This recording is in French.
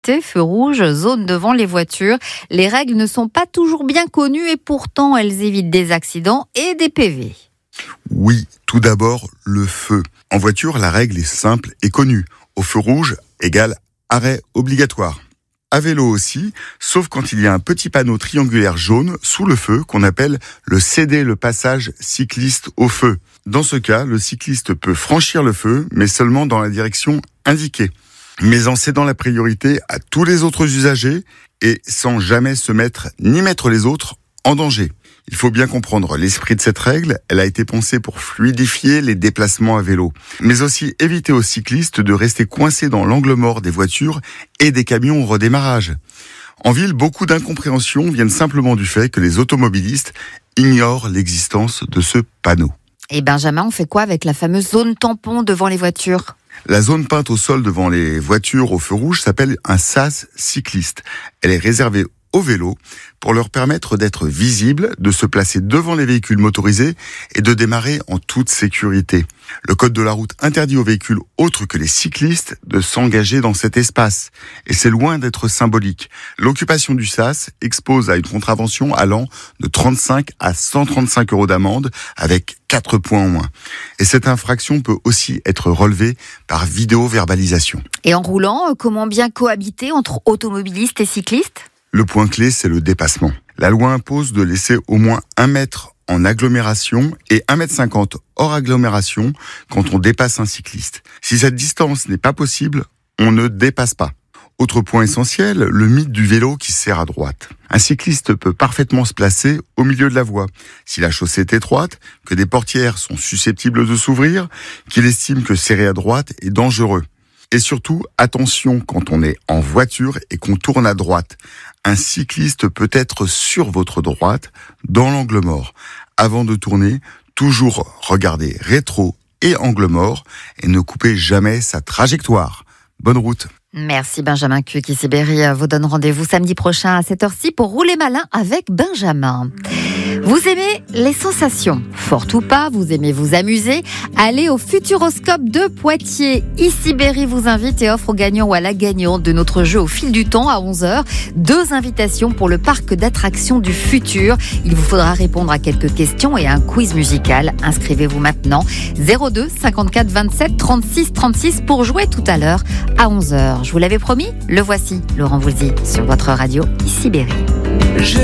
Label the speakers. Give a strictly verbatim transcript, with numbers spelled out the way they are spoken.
Speaker 1: Feu rouge, zone devant les voitures. Les règles ne sont pas toujours bien connues et pourtant elles évitent des accidents et des P V.
Speaker 2: Oui, tout d'abord, le feu. En voiture, la règle est simple et connue. Au feu rouge égale arrêt obligatoire. À vélo aussi, sauf quand il y a un petit panneau triangulaire jaune sous le feu qu'on appelle le céder le passage cycliste au feu. Dans ce cas, le cycliste peut franchir le feu, mais seulement dans la direction indiquée, mais en cédant la priorité à tous les autres usagers et sans jamais se mettre ni mettre les autres en danger. Il faut bien comprendre l'esprit de cette règle, elle a été pensée pour fluidifier les déplacements à vélo, mais aussi éviter aux cyclistes de rester coincés dans l'angle mort des voitures et des camions au redémarrage. En ville, beaucoup d'incompréhensions viennent simplement du fait que les automobilistes ignorent l'existence de ce panneau.
Speaker 1: Et Benjamin, on fait quoi avec la fameuse zone tampon devant les voitures ?
Speaker 2: La zone peinte au sol devant les voitures au feu rouge s'appelle un sas cycliste. Elle est réservée aux vélos pour leur permettre d'être visibles, de se placer devant les véhicules motorisés et de démarrer en toute sécurité. Le code de la route interdit aux véhicules autres que les cyclistes de s'engager dans cet espace. Et c'est loin d'être symbolique. L'occupation du sas expose à une contravention allant de trente-cinq à cent trente-cinq euros d'amende avec quatre points en moins. Et cette infraction peut aussi être relevée par vidéo-verbalisation.
Speaker 1: Et en roulant, comment bien cohabiter entre automobilistes et cyclistes ?
Speaker 2: Le point clé, c'est le dépassement. La loi impose de laisser au moins un mètre en agglomération et un mètre cinquante hors agglomération quand on dépasse un cycliste. Si cette distance n'est pas possible, on ne dépasse pas. Autre point essentiel, le mythe du vélo qui serre à droite. Un cycliste peut parfaitement se placer au milieu de la voie. Si la chaussée est étroite, que des portières sont susceptibles de s'ouvrir, qu'il estime que serrer à droite est dangereux. Et surtout, attention quand on est en voiture et qu'on tourne à droite. Un cycliste peut être sur votre droite, dans l'angle mort. Avant de tourner, toujours regarder rétro et angle mort et ne coupez jamais sa trajectoire. Bonne route.
Speaker 1: Merci Benjamin Cuc, ici Berry vous donne rendez-vous samedi prochain à cette heure-ci pour rouler malin avec Benjamin. Vous aimez les sensations, fort ou pas, vous aimez vous amuser, allez au Futuroscope de Poitiers. Ici Berry vous invite et offre au gagnant ou à la gagnante de notre jeu au fil du temps à onze heures, deux invitations pour le parc d'attractions du futur. Il vous faudra répondre à quelques questions et à un quiz musical. Inscrivez-vous maintenant zéro deux cinquante-quatre vingt-sept trente-six trente-six pour jouer tout à l'heure à onze heures. Je vous l'avais promis, le voici, Laurent Voulzy sur votre radio, ici Berry.